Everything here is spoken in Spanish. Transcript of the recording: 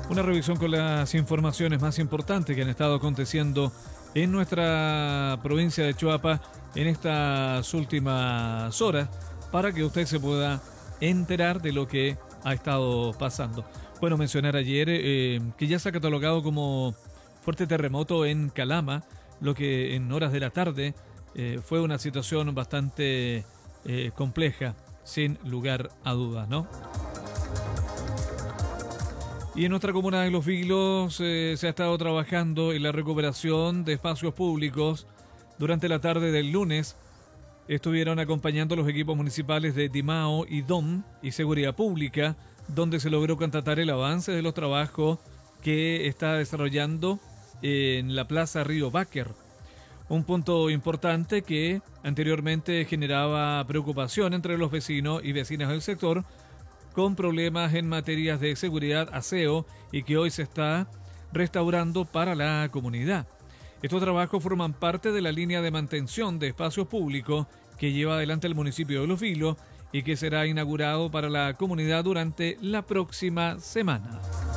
Una revisión con las informaciones más importantes que han estado aconteciendo en nuestra provincia de Choapa en estas últimas horas para que usted se pueda enterar de lo que ha estado pasando. Bueno, mencionar ayer que ya se ha catalogado como fuerte terremoto en Calama, lo que en horas de la tarde fue una situación bastante compleja, sin lugar a dudas, ¿no? Y en nuestra comuna de Los Vilos se ha estado trabajando en la recuperación de espacios públicos. Durante la tarde del lunes estuvieron acompañando los equipos municipales de Dimao y DOM y Seguridad Pública, donde se logró constatar el avance de los trabajos que está desarrollando en la Plaza Río Báquer. Un punto importante que anteriormente generaba preocupación entre los vecinos y vecinas del sector, con problemas en materias de seguridad, aseo, y que hoy se está restaurando para la comunidad. Estos trabajos forman parte de la línea de mantención de espacios públicos que lleva adelante el municipio de Los Vilos y que será inaugurado para la comunidad durante la próxima semana.